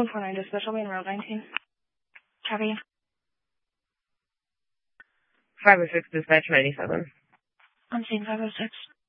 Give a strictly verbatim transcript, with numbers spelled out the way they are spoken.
one four nine dispatch, I'll be in Route nineteen. Copy. five oh six dispatch ninety-seven. I'm seeing five oh six.